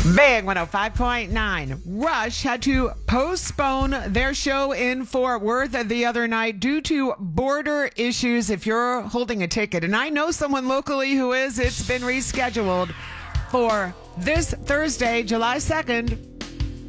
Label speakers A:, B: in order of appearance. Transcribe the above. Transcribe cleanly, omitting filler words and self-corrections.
A: Big 105.9. Rush had to postpone their show in Fort Worth the other night due to border issues if you're holding a ticket. And I know someone locally who is. It's been rescheduled for this Thursday, July 2nd.